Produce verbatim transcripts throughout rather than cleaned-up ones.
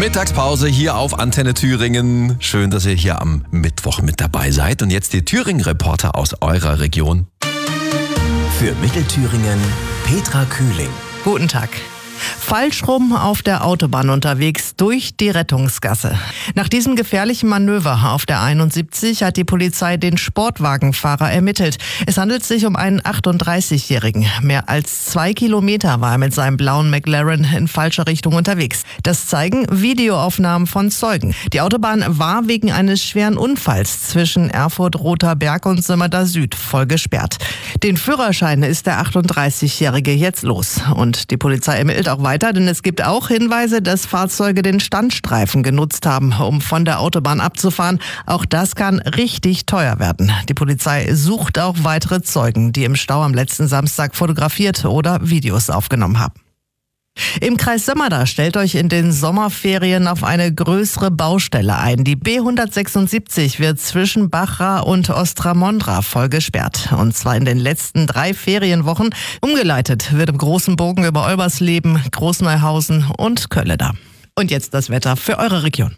Mittagspause hier auf Antenne Thüringen. Schön, dass ihr hier am Mittwoch mit dabei seid. Und jetzt die Thüringen-Reporter aus eurer Region. Für Mittelthüringen Petra Kühling. Guten Tag. Falsch rum auf der Autobahn unterwegs durch die Rettungsgasse. Nach diesem gefährlichen Manöver auf der einundsiebzig hat die Polizei den Sportwagenfahrer ermittelt. Es handelt sich um einen achtunddreißigjährigen. Mehr als zwei Kilometer war er mit seinem blauen McLaren in falscher Richtung unterwegs. Das zeigen Videoaufnahmen von Zeugen. Die Autobahn war wegen eines schweren Unfalls zwischen Erfurt-Roter Berg und Simmerda Süd voll gesperrt. Den Führerschein ist der achtunddreißigjährige jetzt los. Und die Polizei ermittelt auch weiter, denn es gibt auch Hinweise, dass Fahrzeuge den Standstreifen genutzt haben, um von der Autobahn abzufahren. Auch das kann richtig teuer werden. Die Polizei sucht auch weitere Zeugen, die im Stau am letzten Samstag fotografiert oder Videos aufgenommen haben. Im Kreis Simmerda stellt euch in den Sommerferien auf eine größere Baustelle ein. Die B hundertsechsundsiebzig wird zwischen Bachra und Ostramondra voll gesperrt. Und zwar in den letzten drei Ferienwochen. Umgeleitet wird im großen Bogen über Olbersleben, Großneuhausen und Kölleda. Und jetzt das Wetter für eure Region.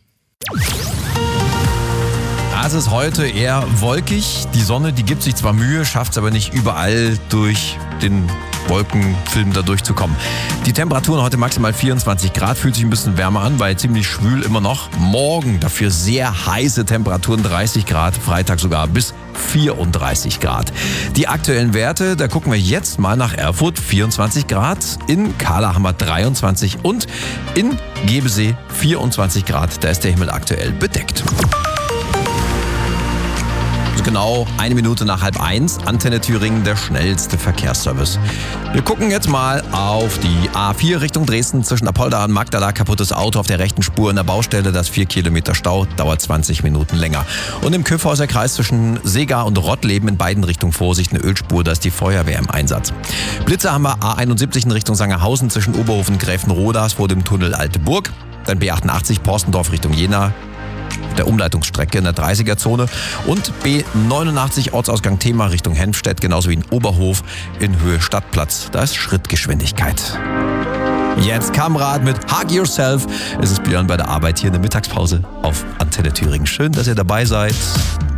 Es ist heute eher wolkig. Die Sonne, die gibt sich zwar Mühe, schafft es aber nicht überall durch den Wolkenfilm da durchzukommen. Die Temperaturen heute maximal vierundzwanzig Grad, fühlt sich ein bisschen wärmer an, weil ziemlich schwül immer noch. Morgen dafür sehr heiße Temperaturen, dreißig Grad, Freitag sogar bis vierunddreißig Grad. Die aktuellen Werte, da gucken wir jetzt mal nach Erfurt, vierundzwanzig Grad, in Kahler dreiundzwanzig und in Gebesee vierundzwanzig Grad, da ist der Himmel aktuell bedeckt. Genau eine Minute nach halb eins, Antenne Thüringen, der schnellste Verkehrsservice. Wir gucken jetzt mal auf die A vier Richtung Dresden zwischen Apolda und Magdala. Kaputtes Auto auf der rechten Spur in der Baustelle, das vier Kilometer Stau, dauert zwanzig Minuten länger. Und im Kyffhäuser Kreis zwischen Seegar und Rottleben in beiden Richtungen Vorsicht, eine Ölspur, da ist die Feuerwehr im Einsatz. Blitzer haben wir A einundsiebzig in Richtung Sangerhausen zwischen Oberhofen und Gräfenrodas vor dem Tunnel Alte Burg. Dann B achtundachtzig Porstendorf Richtung Jena, der Umleitungsstrecke in der dreißiger-Zone und B neunundachtzig Ortsausgang Thema Richtung Henfstedt, genauso wie in Oberhof in Höhe Stadtplatz. Da ist Schrittgeschwindigkeit. Jetzt Kamrad mit Hug Yourself. Es ist Björn bei der Arbeit hier in der Mittagspause auf Antenne Thüringen. Schön, dass ihr dabei seid.